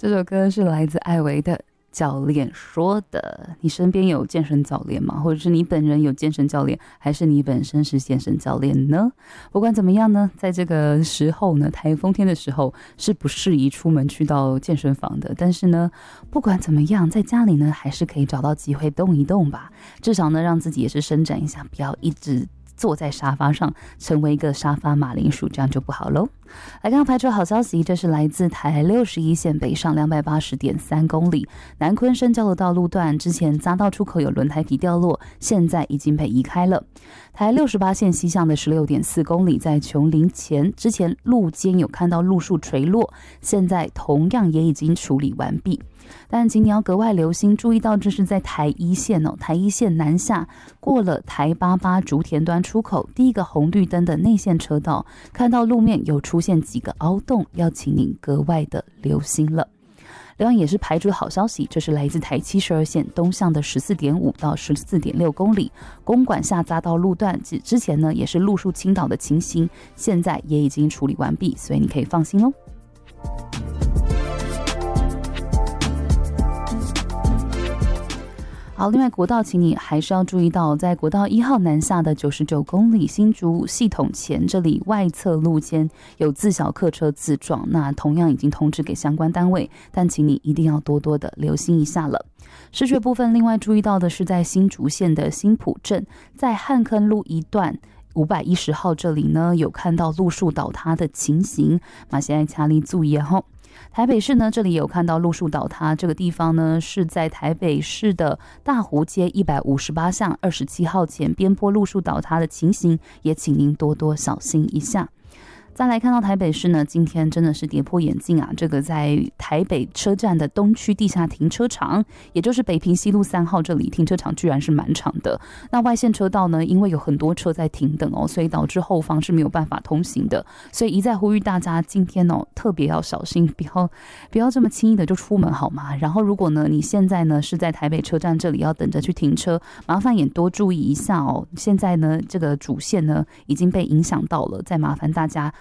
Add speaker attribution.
Speaker 1: 这首歌是来自艾维的教练说的。你身边有健身教练吗？或者是你本人有健身教练，还是你本身是健身教练呢？不管怎么样呢，在这个时候呢，台风天的时候是不适宜出门去到健身房的。但是呢，不管怎么样，在家里呢还是可以找到机会动一动吧，至少呢让自己也是伸展一下，不要一直坐在沙发上成为一个沙发马铃薯，这样就不好咯。来看排除好消息，这是来自台61线北上280.3公里南昆深交流道路段，之前匝道出口有轮胎皮掉落，现在已经被移开了。台68线西向的16.4公里，在琼林前之前路肩有看到路树垂落，现在同样也已经处理完毕。但请你要格外留心，注意到这是在台一线哦，台一线南下过了台88竹田端出口第一个红绿灯的内线车道，看到路面有出现几个凹洞，要请您格外的留心了。另外也是排除好消息，这是来自台72线东向的14.5到14.6公里公馆下匝道路段，之前呢也是路树倾倒的情形，现在也已经处理完毕，所以你可以放心咯。好，另外国道请你还是要注意到，在国道1号南下的99公里新竹系统前这里外侧路肩有自小客车自撞，那同样已经通知给相关单位，但请你一定要多多的留心一下了。视觉部分另外注意到的是在新竹县的新埔镇，在汉坑路一段510号这里呢有看到路树倒塌的情形，马现在强力注意吼。台北市呢，这里也有看到路树倒塌，这个地方呢是在台北市的大湖街158巷27号前边坡路树倒塌的情形，也请您多多小心一下。再来看到台北市呢，今天真的是跌破眼镜啊！这个在台北车站的东区地下停车场，也就是北平西路3号这里，停车场居然是满场的。那外线车道呢，因为有很多车在停等哦，所以导致后方是没有办法通行的。所以一再呼吁大家今天哦，特别要小心，不要这么轻易的就出门好吗？然后如果呢，你现在呢是在台北车站这里要等着去停车，麻烦也多注意一下哦。现在呢，这个主线呢已经被影响到了，再麻烦大家